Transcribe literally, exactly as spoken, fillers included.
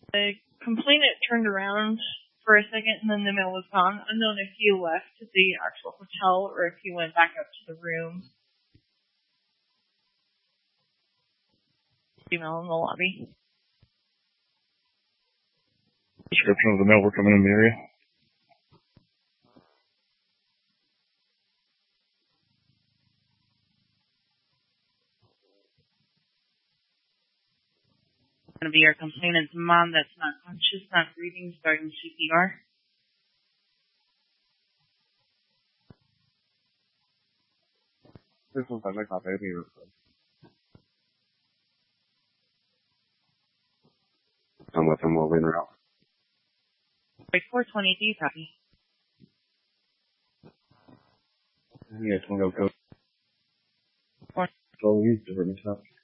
The complainant turned around for a second and then the male was gone. Unknown if he left the actual hotel or if he went back up to the room. Female in the lobby. Description of the male we're coming in the area. Going to be our complainant's mom that's not conscious, not breathing, starting C P R. This one's like not baby. I'm with him while in route. Right, four twenty, do you copy? Yeah, it's one go go. Four. So he's different stuff.